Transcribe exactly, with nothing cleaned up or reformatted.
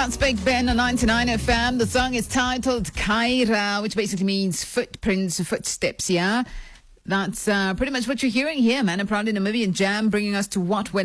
That's Big Ben on ninety-nine F M. The song is titled Kaira, which basically means footprints, footsteps, yeah? That's uh, pretty much what you're hearing here, man. A proud Namibian Jam bringing us to what went